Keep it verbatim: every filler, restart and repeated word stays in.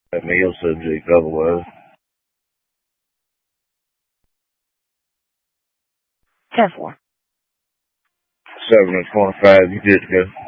That meal subject otherwise. ten four. seven and twenty-five, you good to go.